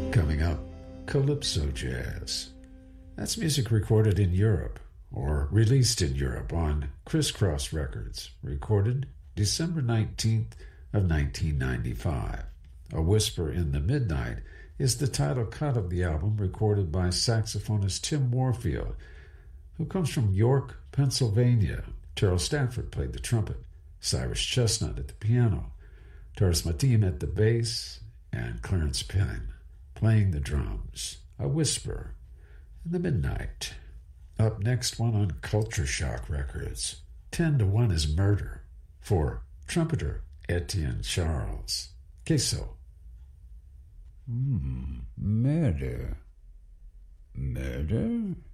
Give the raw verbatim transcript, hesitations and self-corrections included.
Coming up, Calypso Jazz. That's music recorded in Europe or released in Europe on Crisscross Records, recorded December nineteenth of nineteen ninety-five. A Whisper in the Midnight is the title cut of the album, recorded by saxophonist Tim Warfield, who comes from York, Pennsylvania. Terrell Stafford played the trumpet, Cyrus Chestnut at the piano, Taurus Matim at the bass, and Clarence Penn playing the drums. A Whisper in the Midnight. Up next, one on Culture Shock Records. Ten to one is Murder for trumpeter Etienne Charles. Queso. Hmm, murder. Murder?